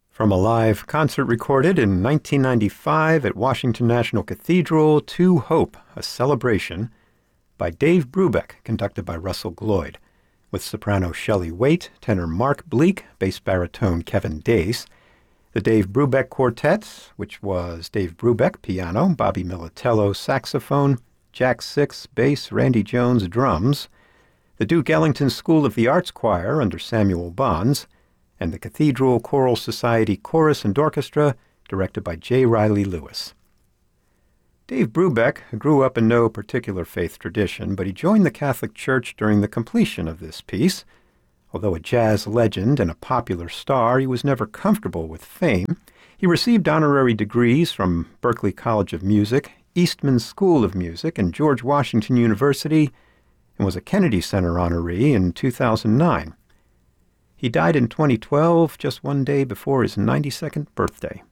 From a live concert recorded in 1995 at Washington National Cathedral, To Hope, a Celebration, by Dave Brubeck, conducted by Russell Gloyd, with soprano Shelley Waite, tenor Mark Bleek, bass baritone Kevin Dace, the Dave Brubeck Quartet, which was Dave Brubeck, piano, Bobby Militello, saxophone, Jack Six, bass, Randy Jones, drums, the Duke Ellington School of the Arts Choir under Samuel Bonds, and the Cathedral Choral Society Chorus and Orchestra, directed by J. Riley Lewis. Dave Brubeck grew up in no particular faith tradition, but he joined the Catholic Church during the completion of this piece. Although a jazz legend and a popular star, he was never comfortable with fame. He received honorary degrees from Berklee College of Music, Eastman School of Music, and George Washington University, and was a Kennedy Center honoree in 2009. He died in 2012, just one day before his 92nd birthday.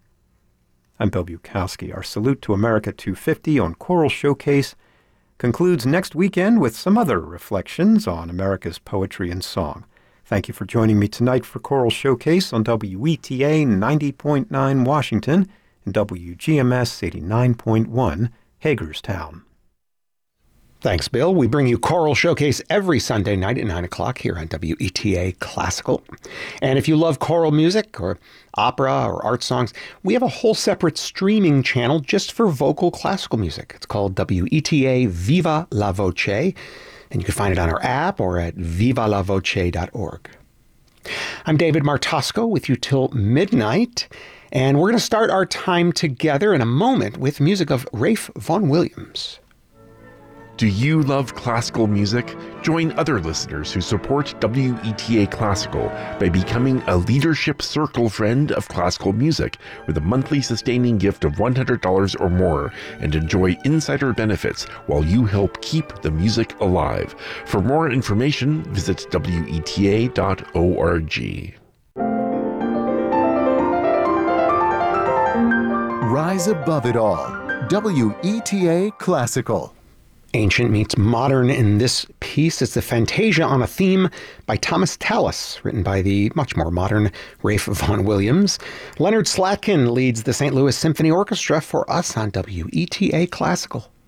I'm Bill Bukowski. Our Salute to America 250 on Choral Showcase concludes next weekend with some other reflections on America's poetry and song. Thank you for joining me tonight for Choral Showcase on WETA 90.9 Washington and WGMS 89.1 Hagerstown. Thanks, Bill. We bring you Choral Showcase every Sunday night at 9 o'clock here on WETA Classical. And if you love choral music or opera or art songs, we have a whole separate streaming channel just for vocal classical music. It's called WETA Viva La Voce, and you can find it on our app or at vivalavoce.org. I'm David Martosco with you till midnight, and we're going to start our time together in a moment with music of Ralph Vaughan Williams. Do you love classical music? Join other listeners who support WETA Classical by becoming a Leadership Circle friend of classical music with a monthly sustaining gift of $100 or more, and enjoy insider benefits while you help keep the music alive. For more information, visit WETA.org. Rise above it all. WETA Classical. Ancient meets modern in this piece. It's the Fantasia on a Theme by Thomas Tallis, written by the much more modern Ralph Vaughan Williams. Leonard Slatkin leads the St. Louis Symphony Orchestra for us on WETA Classical.